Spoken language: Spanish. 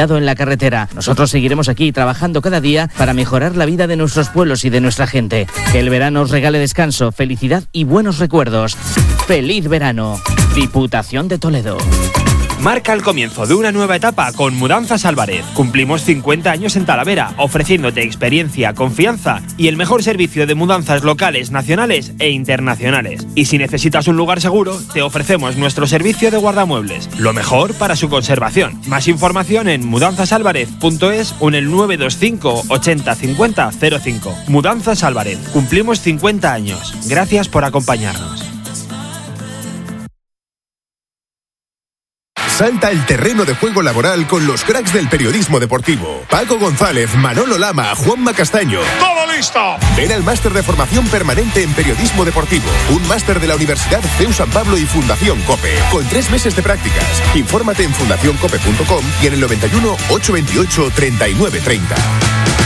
cuidado en la carretera. Nosotros seguiremos aquí trabajando cada día para mejorar la vida de nuestros pueblos y de nuestra gente. Que el verano os regale descanso, felicidad y buenos recuerdos. ¡Feliz verano! Diputación de Toledo. Marca el comienzo de una nueva etapa con Mudanzas Álvarez. Cumplimos 50 años en Talavera, ofreciéndote experiencia, confianza y el mejor servicio de mudanzas locales, nacionales e internacionales. Y si necesitas un lugar seguro, te ofrecemos nuestro servicio de guardamuebles. Lo mejor para su conservación. Más información en mudanzasalvarez.es o en el 925 80 50 05. Mudanzas Álvarez. Cumplimos 50 años. Gracias por acompañarnos. Salta el terreno de juego laboral con los cracks del periodismo deportivo. Paco González, Manolo Lama, Juanma Castaño. ¡Todo listo! Ven al máster de formación permanente en periodismo deportivo. Un máster de la Universidad CEU San Pablo y Fundación COPE. Con 3 meses de prácticas. Infórmate en fundacioncope.com y en el 91 828 3930.